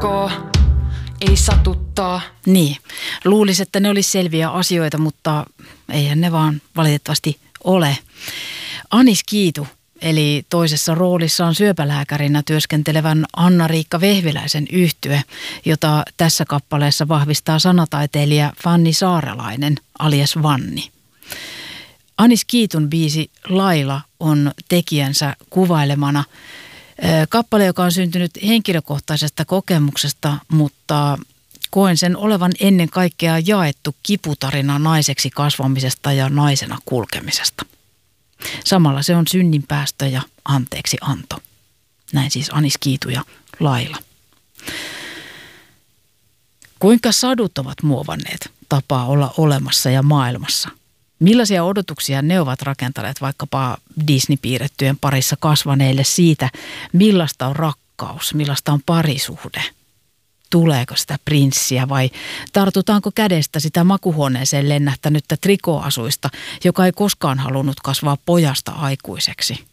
ok, ei satuttaa. Niin, luulisi, että ne olisi selviä asioita, mutta eihän ne vaan valitettavasti ole. Anis Kiitu, eli toisessa roolissaan syöpälääkärinä työskentelevän Anna-Riikka Vehviläisen yhtye, jota tässä kappaleessa vahvistaa sanataiteilija Fanni Saarelainen alias Vanni. Anis Kiitun biisi Laila on tekijänsä kuvailemana kappale, joka on syntynyt henkilökohtaisesta kokemuksesta, mutta koen sen olevan ennen kaikkea jaettu kiputarina naiseksi kasvamisesta ja naisena kulkemisesta. Samalla se on synninpäästö ja anteeksi anto. Näin siis Anis Kiitu ja Laila. Kuinka sadut ovat muovanneet tapaa olla olemassa ja maailmassa? Millaisia odotuksia ne ovat rakentaneet vaikkapa Disney-piirrettyjen parissa kasvaneille siitä, millaista on rakkaus, millaista on parisuhde? Tuleeko sitä prinssiä vai tartutaanko kädestä sitä makuhuoneeseen lennähtänyttä trikoasuista, joka ei koskaan halunnut kasvaa pojasta aikuiseksi?